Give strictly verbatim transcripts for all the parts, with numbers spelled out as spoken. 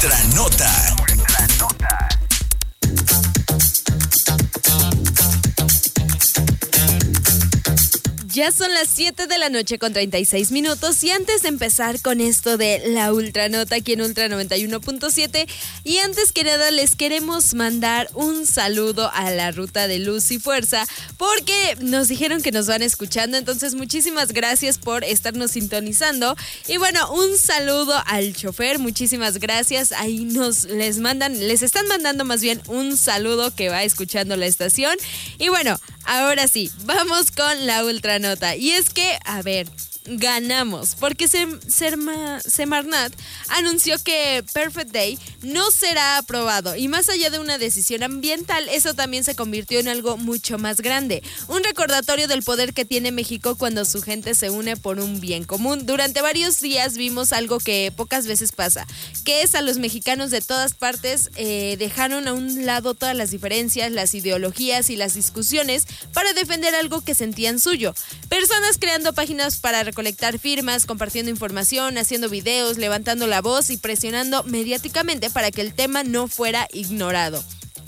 Ultranota. Ya son las siete de la noche con treinta y seis minutos y antes de empezar con esto de la Ultranota aquí en Ultra noventa y uno punto siete y antes que nada les queremos mandar un saludo a la Ruta de Luz y Fuerza porque nos dijeron que nos van escuchando, entonces muchísimas gracias por estarnos sintonizando y bueno, un saludo al chofer, muchísimas gracias, ahí nos les mandan, les están mandando más bien un saludo que va escuchando la estación y bueno, ahora sí, vamos con la Ultranota. Y es que, a ver, ganamos, porque Semarnat anunció que Perfect Day no será aprobado y más allá de una decisión ambiental, eso también se convirtió en algo mucho más grande, un recordatorio del poder que tiene México cuando su gente se une por un bien común. Durante varios días vimos algo que pocas veces pasa, que es a los mexicanos de todas partes eh, dejaron a un lado todas las diferencias, las ideologías y las discusiones para defender algo que sentían suyo. Personas creando páginas para recolectar firmas, compartiendo información, haciendo videos, levantando la voz y presionando mediáticamente para que el tema no fuera ignorado.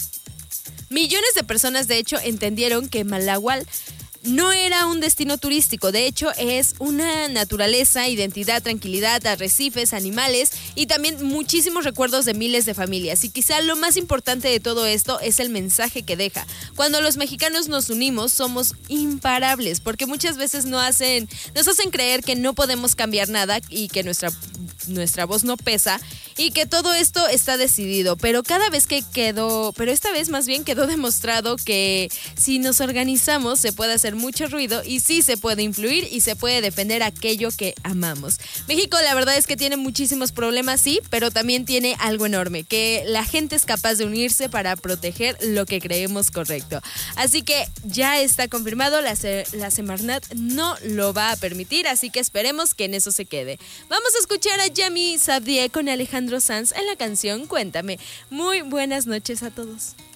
Millones de personas, de hecho, entendieron que Malahual no era un destino turístico, de hecho es una naturaleza, identidad, tranquilidad, arrecifes, animales y también muchísimos recuerdos de miles de familias. Y quizá lo más importante de todo esto es el mensaje que deja. Cuando los mexicanos nos unimos somos imparables porque muchas veces no hacen, nos hacen creer que no podemos cambiar nada y que nuestra, nuestra voz no pesa y que todo esto está decidido. Pero cada vez que quedó, pero esta vez más bien quedó demostrado que si nos organizamos se puede hacer mucho ruido y sí se puede influir y se puede defender aquello que amamos. México la verdad es que tiene muchísimos problemas, sí, pero también tiene algo enorme, que la gente es capaz de unirse para proteger lo que creemos correcto. Así que ya está confirmado, la, la Semarnat no lo va a permitir, así que esperemos que en eso se quede. Vamos a escuchar a Yami Sabdié con Alejandro Sanz en la canción Cuéntame. Muy buenas noches a todos.